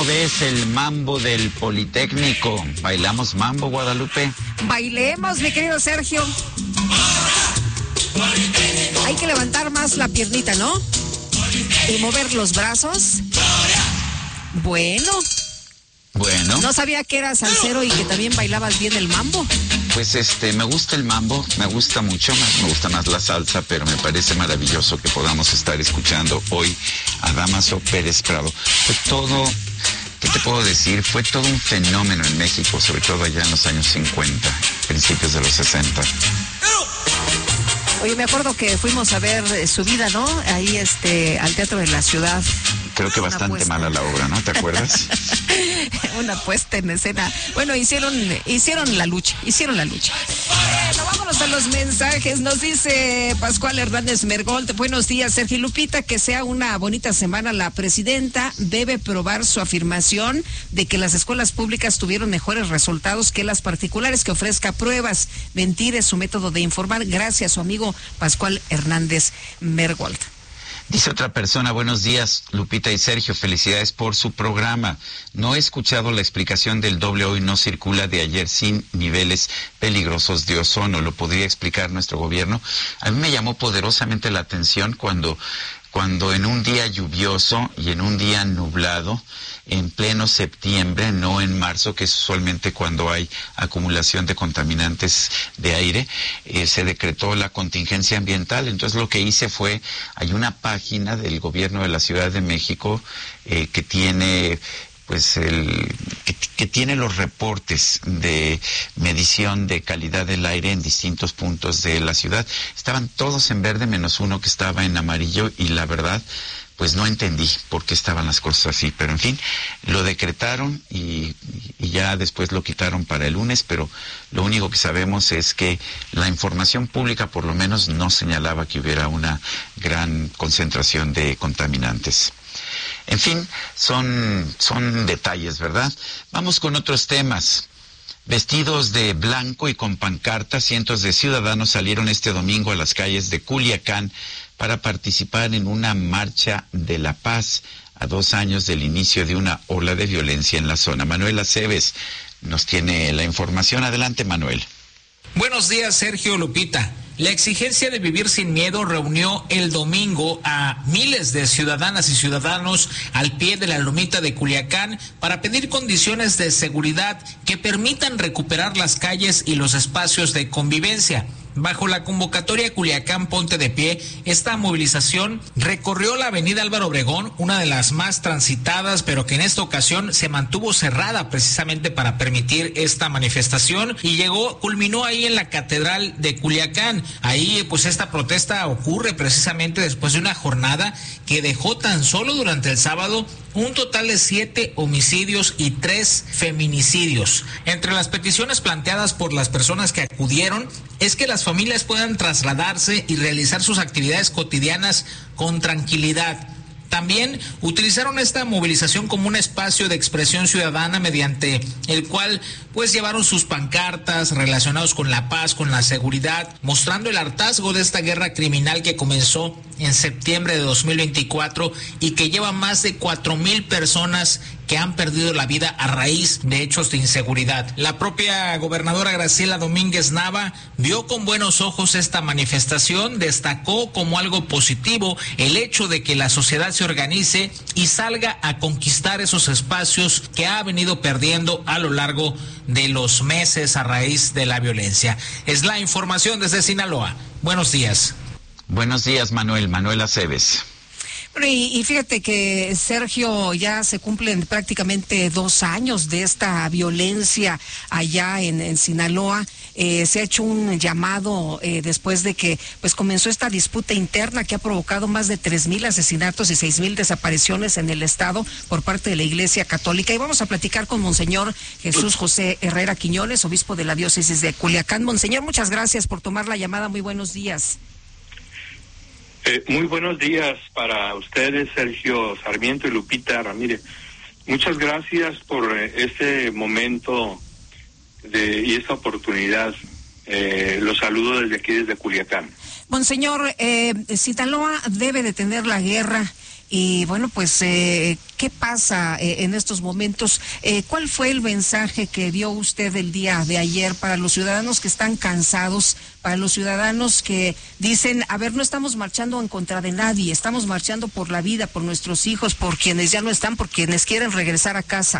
ves el mambo del Politécnico? ¿Bailamos mambo, Guadalupe? Bailemos, mi querido Sergio. Hay que levantar más la piernita, ¿no? Y mover los brazos. Bueno. No sabía que eras salsero y que también bailabas bien el mambo. Pues me gusta el mambo, me gusta mucho, me gusta más la salsa, pero me parece maravilloso que podamos estar escuchando hoy a Dámaso Pérez Prado. Fue todo, ¿qué te puedo decir? Fue todo un fenómeno en México, sobre todo allá en los años 50, principios de los 60. Oye, me acuerdo que fuimos a ver su vida, ¿no? Ahí al Teatro de la Ciudad. Creo que bastante mala la obra, ¿no? ¿Te acuerdas? Una puesta en escena. Bueno, hicieron la lucha. Bueno, vámonos a los mensajes. Nos dice Pascual Hernández Mergold. Buenos días, Sergio y Lupita. Que sea una bonita semana. La presidenta debe probar su afirmación de que las escuelas públicas tuvieron mejores resultados que las particulares, que ofrezca pruebas. Mentir es su método de informar. Gracias, su amigo Pascual Hernández Mergold. Dice otra persona, buenos días, Lupita y Sergio, felicidades por su programa. No he escuchado la explicación del doble hoy no circula de ayer sin niveles peligrosos de ozono. ¿Lo podría explicar nuestro gobierno? A mí me llamó poderosamente la atención cuando en un día lluvioso y en un día nublado, en pleno septiembre, no en marzo, que es usualmente cuando hay acumulación de contaminantes de aire, se decretó la contingencia ambiental. Entonces lo que hice fue, hay una página del gobierno de la Ciudad de México que tiene que tiene los reportes de medición de calidad del aire en distintos puntos de la ciudad. Estaban todos en verde menos uno que estaba en amarillo y la verdad, pues no entendí por qué estaban las cosas así, pero en fin, lo decretaron y ya después lo quitaron para el lunes, pero lo único que sabemos es que la información pública por lo menos no señalaba que hubiera una gran concentración de contaminantes. En fin, son detalles, ¿verdad? Vamos con otros temas. Vestidos de blanco y con pancartas, cientos de ciudadanos salieron este domingo a las calles de Culiacán para participar en una marcha de la paz a 2 años del inicio de una ola de violencia en la zona. Manuel Aceves nos tiene la información. Adelante, Manuel. Buenos días, Sergio, Lupita. La exigencia de vivir sin miedo reunió el domingo a miles de ciudadanas y ciudadanos al pie de la lomita de Culiacán para pedir condiciones de seguridad que permitan recuperar las calles y los espacios de convivencia. Bajo la convocatoria Culiacán Ponte de Pie, esta movilización recorrió la avenida Álvaro Obregón, una de las más transitadas, pero que en esta ocasión se mantuvo cerrada precisamente para permitir esta manifestación y culminó ahí en la Catedral de Culiacán. Ahí pues esta protesta ocurre precisamente después de una jornada que dejó tan solo durante el sábado un total de 7 homicidios y 3 feminicidios. Entre las peticiones planteadas por las personas que acudieron es que las familias puedan trasladarse y realizar sus actividades cotidianas con tranquilidad. También utilizaron esta movilización como un espacio de expresión ciudadana mediante el cual pues llevaron sus pancartas relacionados con la paz, con la seguridad, mostrando el hartazgo de esta guerra criminal que comenzó en septiembre de 2024 y que lleva más de 4,000 personas que han perdido la vida a raíz de hechos de inseguridad. La propia gobernadora Graciela Domínguez Nava vio con buenos ojos esta manifestación, destacó como algo positivo el hecho de que la sociedad se organice y salga a conquistar esos espacios que ha venido perdiendo a lo largo de los meses a raíz de la violencia. Es la información desde Sinaloa. Buenos días. Buenos días, Manuel. Manuel Aceves. Y fíjate que, Sergio, ya se cumplen prácticamente 2 años de esta violencia allá en Sinaloa. Se ha hecho un llamado después de que pues comenzó esta disputa interna que ha provocado más de 3,000 asesinatos y 6,000 desapariciones en el estado por parte de la Iglesia Católica. Y vamos a platicar con Monseñor Jesús José Herrera Quiñones, obispo de la diócesis de Culiacán. Monseñor, muchas gracias por tomar la llamada. Muy buenos días. Muy buenos días para ustedes, Sergio Sarmiento y Lupita Ramírez. Muchas gracias por este momento y esta oportunidad. Los saludo desde aquí, desde Culiacán. Monseñor, Sinaloa debe detener la guerra Y bueno, pues, ¿qué pasa en estos momentos? ¿Cuál fue el mensaje que dio usted el día de ayer para los ciudadanos que están cansados, para los ciudadanos que dicen, a ver, no estamos marchando en contra de nadie, estamos marchando por la vida, por nuestros hijos, por quienes ya no están, por quienes quieren regresar a casa?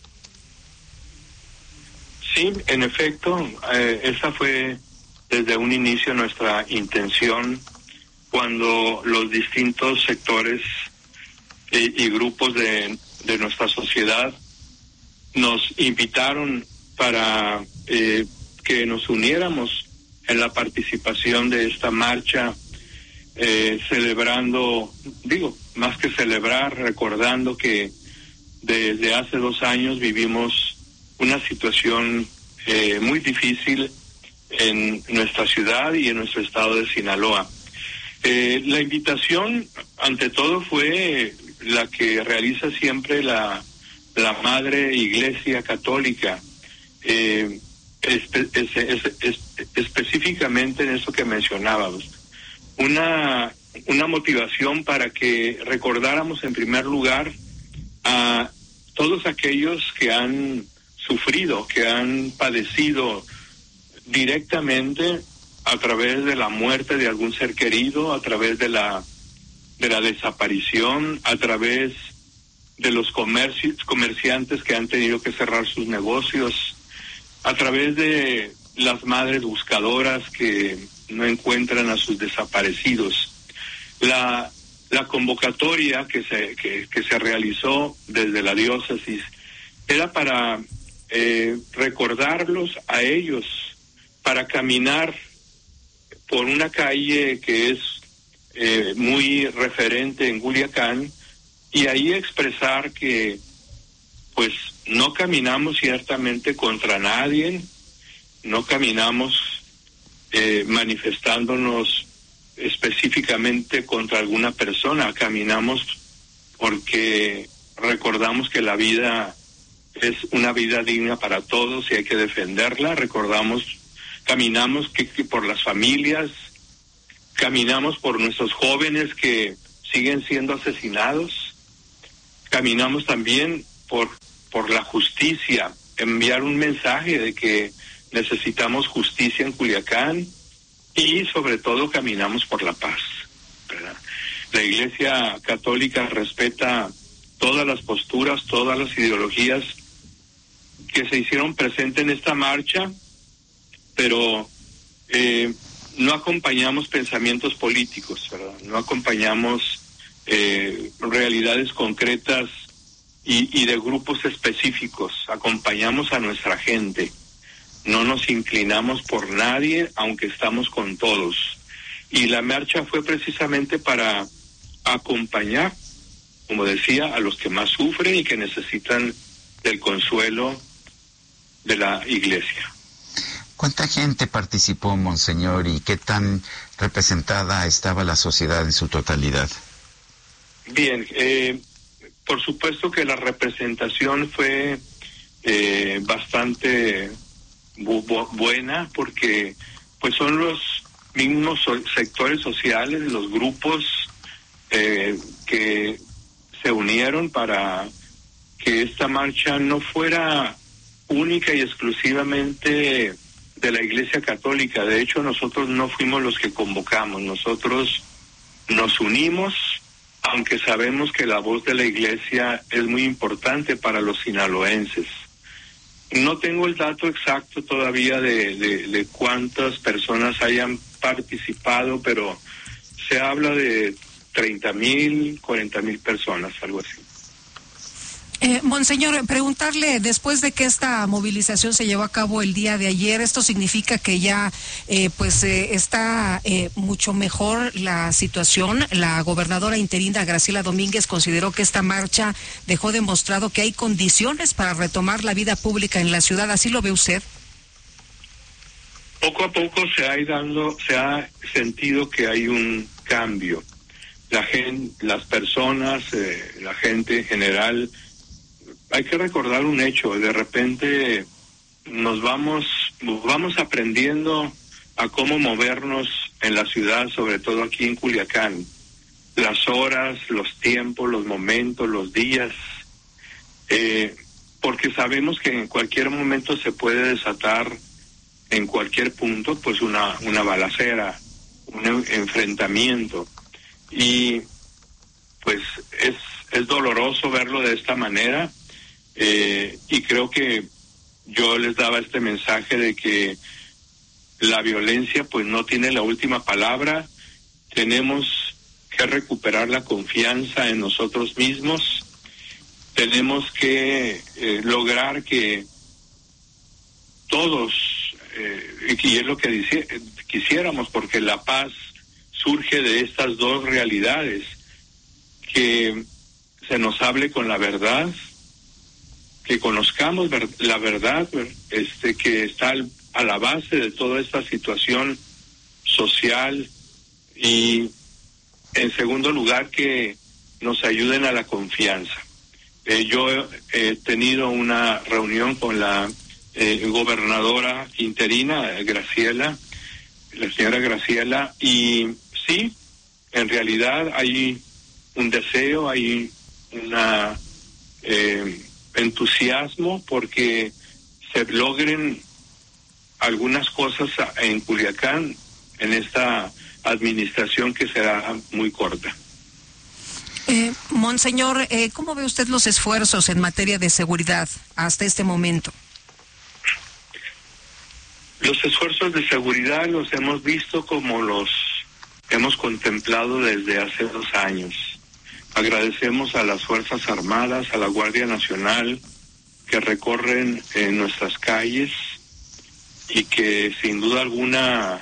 Sí, en efecto, esa fue desde un inicio nuestra intención cuando los distintos sectores y grupos de nuestra sociedad nos invitaron para que nos uniéramos en la participación de esta marcha, celebrando, más que celebrar, recordando que desde hace 2 años vivimos una situación muy difícil en nuestra ciudad y en nuestro estado de Sinaloa. La invitación, ante todo, fue la que realiza siempre la Madre Iglesia Católica, específicamente en eso que mencionábamos. Una motivación para que recordáramos en primer lugar a todos aquellos que han sufrido, que han padecido directamente a través de la muerte de algún ser querido, a través de la desaparición, a través de los comerciantes que han tenido que cerrar sus negocios, a través de las madres buscadoras que no encuentran a sus desaparecidos. La convocatoria que se realizó desde la diócesis era para recordarlos a ellos, para caminar por una calle que es muy referente en Culiacán y ahí expresar que pues no caminamos ciertamente contra nadie, no caminamos manifestándonos específicamente contra alguna persona, caminamos porque recordamos que la vida es una vida digna para todos y hay que defenderla. Caminamos que por las familias, caminamos por nuestros jóvenes que siguen siendo asesinados, caminamos también por la justicia, enviar un mensaje de que necesitamos justicia en Culiacán y sobre todo caminamos por la paz, ¿verdad? La Iglesia Católica respeta todas las posturas, todas las ideologías que se hicieron presentes en esta marcha, pero no acompañamos pensamientos políticos, ¿verdad? No acompañamos realidades concretas y de grupos específicos. Acompañamos a nuestra gente. No nos inclinamos por nadie, aunque estamos con todos. Y la marcha fue precisamente para acompañar, como decía, a los que más sufren y que necesitan del consuelo de la Iglesia. ¿Cuánta gente participó, Monseñor, y qué tan representada estaba la sociedad en su totalidad? Bien, por supuesto que la representación fue bastante buena, porque pues son los mismos sectores sociales, los grupos que se unieron para que esta marcha no fuera única y exclusivamente de la Iglesia Católica. De hecho, nosotros no fuimos los que convocamos, nosotros nos unimos, aunque sabemos que la voz de la Iglesia es muy importante para los sinaloenses. No tengo el dato exacto todavía de cuántas personas hayan participado, pero se habla de 30,000, 40,000 personas, algo así. Monseñor, preguntarle, después de que esta movilización se llevó a cabo el día de ayer, ¿esto significa que ya está mucho mejor la situación? La gobernadora interina Graciela Domínguez consideró que esta marcha dejó demostrado que hay condiciones para retomar la vida pública en la ciudad. ¿Así lo ve usted? Poco a poco se ha sentido que hay un cambio. Las personas, la gente en general. Hay que recordar un hecho, de repente nos vamos aprendiendo a cómo movernos en la ciudad, sobre todo aquí en Culiacán. las horas, los tiempos, los momentos, los días, porque sabemos que en cualquier momento se puede desatar en cualquier punto pues una balacera, un enfrentamiento, y pues es doloroso verlo de esta manera, y creo que yo les daba este mensaje de que la violencia pues no tiene la última palabra. Tenemos que recuperar la confianza en nosotros mismos, tenemos que lograr que todos, y es lo que quisiéramos, porque la paz surge de estas dos realidades, que se nos hable con la verdad, que conozcamos la verdad, que está a la base de toda esta situación social, y en segundo lugar que nos ayuden a la confianza. Yo he tenido una reunión con la gobernadora interina, Graciela, la señora Graciela, y sí, en realidad hay un deseo, hay una entusiasmo porque se logren algunas cosas en Culiacán en esta administración que será muy corta. Monseñor, ¿cómo ve usted los esfuerzos en materia de seguridad hasta este momento? Los esfuerzos de seguridad los hemos visto como los hemos contemplado desde hace 2 años. Agradecemos a las Fuerzas Armadas, a la Guardia Nacional, que recorren nuestras calles y que sin duda alguna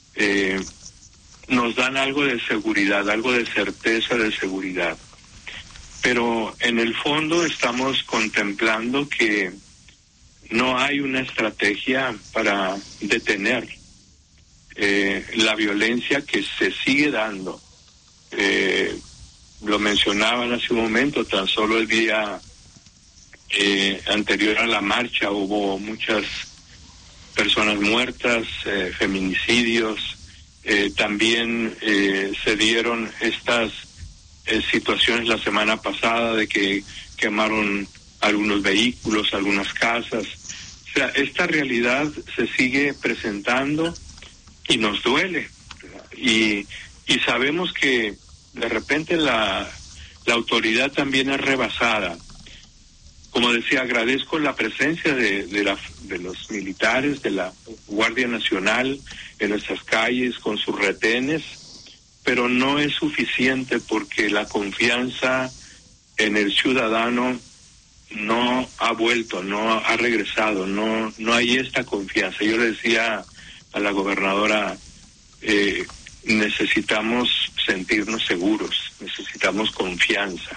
nos dan algo de seguridad, algo de certeza de seguridad. Pero en el fondo estamos contemplando que no hay una estrategia para detener la violencia que se sigue dando. Lo mencionaban hace un momento, tan solo el día anterior a la marcha hubo muchas personas muertas, feminicidios, también se dieron estas situaciones la semana pasada de que quemaron algunos vehículos, algunas casas. O sea, esta realidad se sigue presentando y nos duele, y sabemos que de repente la autoridad también es rebasada. Como decía, agradezco la presencia de los militares, de la Guardia Nacional en nuestras calles con sus retenes, pero no es suficiente porque la confianza en el ciudadano no ha vuelto, no ha regresado, no hay esta confianza. Yo le decía a la gobernadora, necesitamos sentirnos seguros, necesitamos confianza.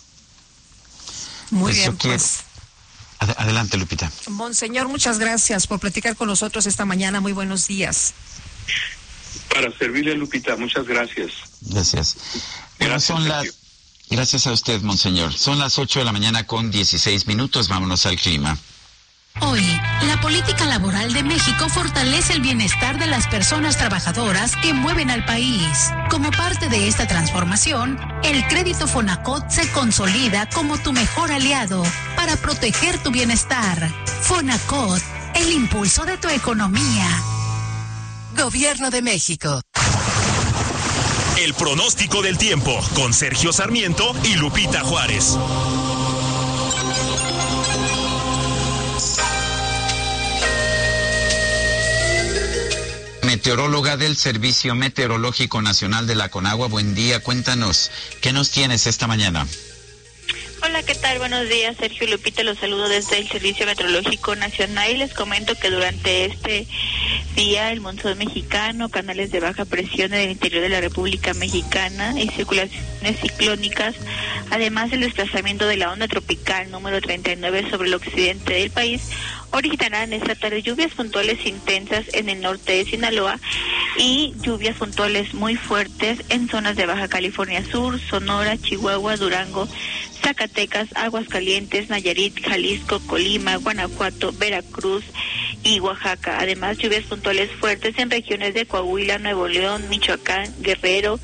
Muy bien, pues. Adelante, Lupita. Monseñor, muchas gracias por platicar con nosotros esta mañana. Muy buenos días. Para servirle, Lupita, muchas gracias. Gracias. Gracias a usted, Monseñor. Son las 8 de la mañana con 16 minutos. Vámonos al clima. Hoy, la política laboral de México fortalece el bienestar de las personas trabajadoras que mueven al país. Como parte de esta transformación, el crédito Fonacot se consolida como tu mejor aliado para proteger tu bienestar. Fonacot, el impulso de tu economía. Gobierno de México. El pronóstico del tiempo con Sergio Sarmiento y Lupita Juárez. Meteoróloga del Servicio Meteorológico Nacional de la Conagua, buen día, cuéntanos, ¿qué nos tienes esta mañana? Hola, ¿qué tal? Buenos días, Sergio y Lupita, los saludo desde el Servicio Meteorológico Nacional y les comento que durante este día el monzón mexicano, canales de baja presión en el interior de la República Mexicana y circulaciones ciclónicas, además del desplazamiento de la onda tropical número 39 sobre el occidente del país, originarán esta tarde lluvias puntuales intensas en el norte de Sinaloa y lluvias puntuales muy fuertes en zonas de Baja California Sur, Sonora, Chihuahua, Durango, Zacatecas, Aguascalientes, Nayarit, Jalisco, Colima, Guanajuato, Veracruz y Oaxaca. Además, lluvias puntuales fuertes en regiones de Coahuila, Nuevo León, Michoacán, Guerrero,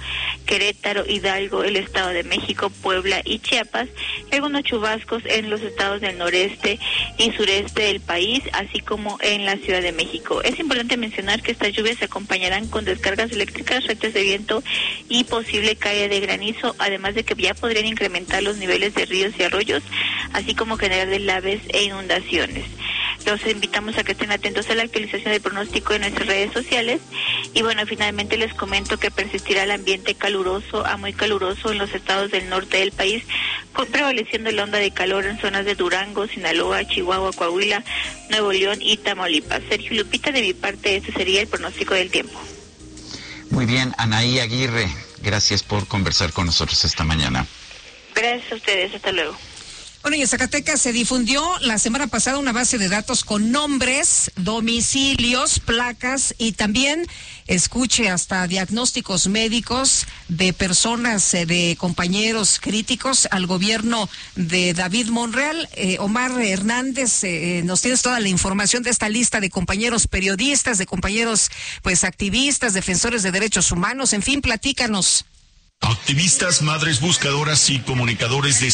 Querétaro, Hidalgo, el Estado de México, Puebla y Chiapas, y algunos chubascos en los estados del noreste y sureste del país, así como en la Ciudad de México. Es importante mencionar que estas lluvias se acompañarán con descargas eléctricas, rachas de viento y posible caída de granizo, además de que ya podrían incrementar los niveles de ríos y arroyos, así como generar deslaves e inundaciones. Los invitamos a que estén atentos a la actualización del pronóstico en nuestras redes sociales. Y bueno, finalmente les comento que persistirá el ambiente caluroso a muy caluroso en los estados del norte del país, prevaleciendo la onda de calor en zonas de Durango, Sinaloa, Chihuahua, Coahuila, Nuevo León y Tamaulipas. Sergio, Lupita, de mi parte, este sería el pronóstico del tiempo. Muy bien, Anaí Aguirre, gracias por conversar con nosotros esta mañana. Gracias a ustedes, hasta luego. Bueno, y en Zacatecas se difundió la semana pasada una base de datos con nombres, domicilios, placas y también, escuche, hasta diagnósticos médicos de personas, de compañeros críticos al gobierno de David Monreal. Omar Hernández, nos tienes toda la información de esta lista de compañeros periodistas, de compañeros pues activistas, defensores de derechos humanos, en fin, platícanos. Activistas, madres buscadoras y comunicadores de